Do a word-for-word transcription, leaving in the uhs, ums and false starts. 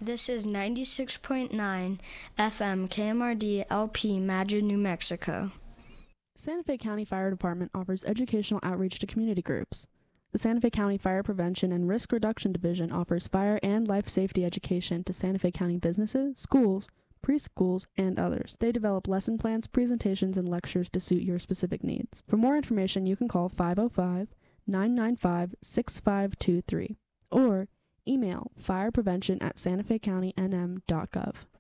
This is ninety-six point nine F M K M R D L P Madrid, New Mexico. Santa Fe County Fire Department offers educational outreach to community groups. The Santa Fe County Fire Prevention and Risk Reduction Division offers fire and life safety education to Santa Fe County businesses, schools, preschools, and others. They develop lesson plans, presentations, and lectures to suit your specific needs. For more information, you can call five oh five, nine nine five, six five two three or email fireprevention at santa fe county n m dot gov.